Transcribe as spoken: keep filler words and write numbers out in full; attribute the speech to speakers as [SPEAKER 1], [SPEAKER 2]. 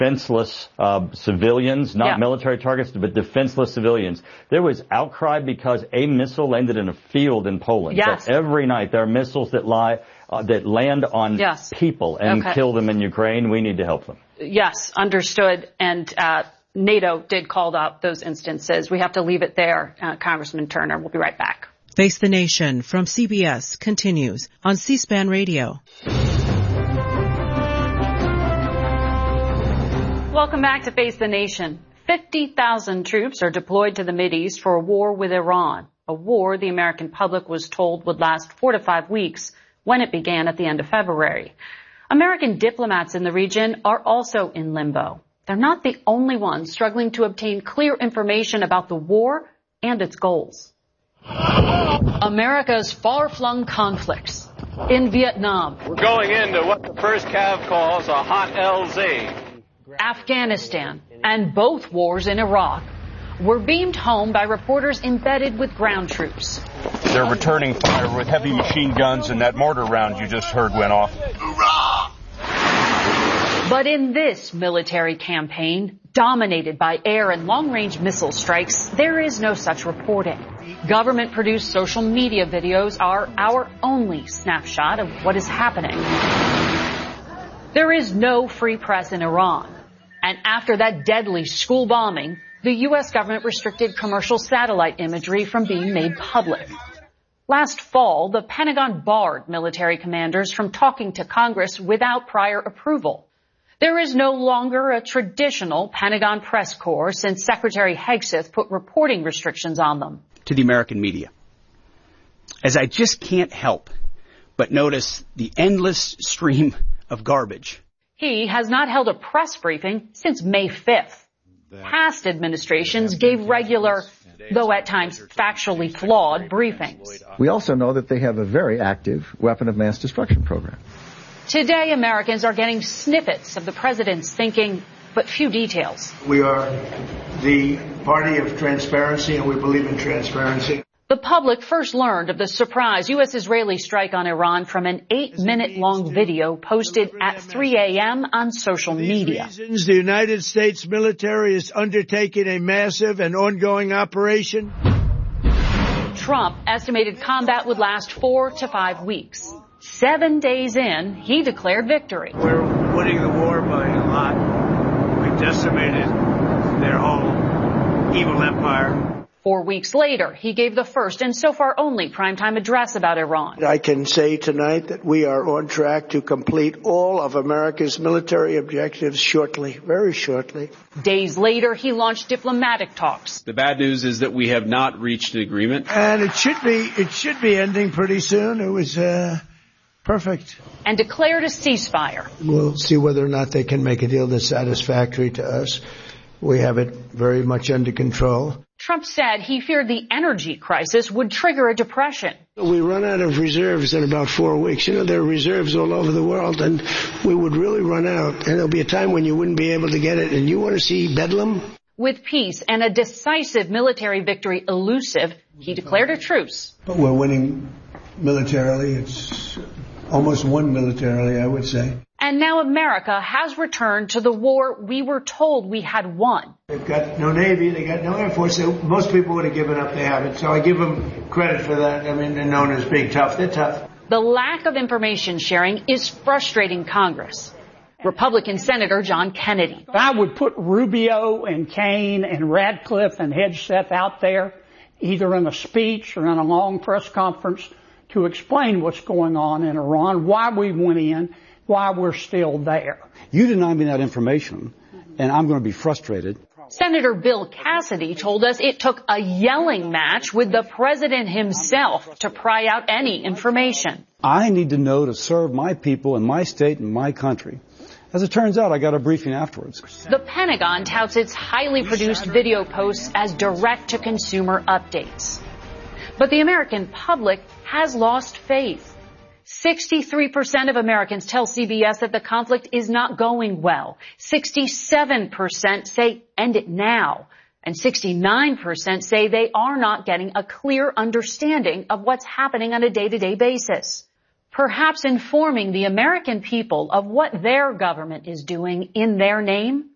[SPEAKER 1] defenseless uh, civilians, not
[SPEAKER 2] yeah.
[SPEAKER 1] military targets, but defenseless civilians. There was outcry because a missile landed in a field in Poland.
[SPEAKER 2] Yes.
[SPEAKER 1] But every night there are missiles that lie, uh, that land on
[SPEAKER 2] yes.
[SPEAKER 1] people and
[SPEAKER 2] okay.
[SPEAKER 1] kill them in Ukraine. We need to help them.
[SPEAKER 2] Yes, understood. And uh, NATO did call out those instances. We have to leave it there, uh, Congressman Turner. We'll be right back.
[SPEAKER 3] Face the Nation from C B S continues on C-SPAN Radio.
[SPEAKER 2] Welcome back to Face the Nation. fifty thousand troops are deployed to the Mideast for a war with Iran, a war the American public was told would last four to five weeks when it began at the end of February. American diplomats in the region are also in limbo. They're not the only ones struggling to obtain clear information about the war and its goals. America's far-flung conflicts in Vietnam.
[SPEAKER 4] We're going into what the first Cav calls a hot L Z.
[SPEAKER 2] Afghanistan and both wars in Iraq were beamed home by reporters embedded with ground troops.
[SPEAKER 5] They're returning fire with heavy machine guns, and that mortar round you just heard went off. Hurrah!
[SPEAKER 2] But in this military campaign, dominated by air and long-range missile strikes, there is no such reporting. Government-produced social media videos are our only snapshot of what is happening. There is no free press in Iran. And after that deadly school bombing, the U S government restricted commercial satellite imagery from being made public. Last fall, the Pentagon barred military commanders from talking to Congress without prior approval. There is no longer a traditional Pentagon press corps since Secretary Hegseth put reporting restrictions on them.
[SPEAKER 6] To the American media, as I just can't help but notice the endless stream of garbage.
[SPEAKER 2] He has not held a press briefing since May fifth. Past administrations gave regular, though at times factually flawed, briefings.
[SPEAKER 7] We also know that they have a very active weapon of mass destruction program.
[SPEAKER 2] Today, Americans are getting snippets of the president's thinking, but few details.
[SPEAKER 8] We are the party of transparency, and we believe in transparency.
[SPEAKER 2] The public first learned of the surprise U S-Israeli strike on Iran from an eight-minute-long video posted at three a.m. on social media.
[SPEAKER 8] For these reasons, the United States military is undertaking a massive and ongoing operation.
[SPEAKER 2] Trump estimated combat would last four to five weeks. Seven days in, he declared victory.
[SPEAKER 8] We're winning the war by a lot. We decimated their whole evil empire.
[SPEAKER 2] Four weeks later, he gave the first and so far only primetime address about Iran.
[SPEAKER 8] I can say tonight that we are on track to complete all of America's military objectives shortly, very shortly.
[SPEAKER 2] Days later, he launched diplomatic talks.
[SPEAKER 9] The bad news is that we have not reached an agreement.
[SPEAKER 8] And it should be, it should be ending pretty soon. It was, uh, perfect.
[SPEAKER 2] And declared a ceasefire.
[SPEAKER 8] We'll see whether or not they can make a deal that's satisfactory to us. We have it very much under control.
[SPEAKER 2] Trump said he feared the energy crisis would trigger a depression.
[SPEAKER 8] We run out of reserves in about four weeks. You know, there are reserves all over the world, and we would really run out. And there'll be a time when you wouldn't be able to get it. And you want to see bedlam?
[SPEAKER 2] With peace and a decisive military victory elusive, he declared a truce.
[SPEAKER 8] But we're winning militarily. It's almost won militarily, I would say.
[SPEAKER 2] And now America has returned to the war we were told we had won.
[SPEAKER 8] They've got no Navy, they got no Air Force. So most people would have given up, they haven't. So I give them credit for that. I mean, they're known as being tough. They're tough.
[SPEAKER 2] The lack of information sharing is frustrating Congress. Republican Senator John Kennedy.
[SPEAKER 10] If I would put Rubio and Kaine and Radcliffe and Hegseth out there, either in a speech or in a long press conference, to explain what's going on in Iran, why we went in, why we're still there.
[SPEAKER 11] You deny me that information, and I'm going to be frustrated.
[SPEAKER 2] Senator Bill Cassidy told us it took a yelling match with the president himself to pry out any information.
[SPEAKER 11] I need to know to serve my people and my state and my country. As it turns out, I got a briefing afterwards.
[SPEAKER 2] The Pentagon touts its highly produced video posts as direct-to-consumer updates. But the American public has lost faith. sixty-three percent of Americans tell C B S that the conflict is not going well. sixty-seven percent say end it now. And sixty-nine percent say they are not getting a clear understanding of what's happening on a day-to-day basis. Perhaps informing the American people of what their government is doing in their name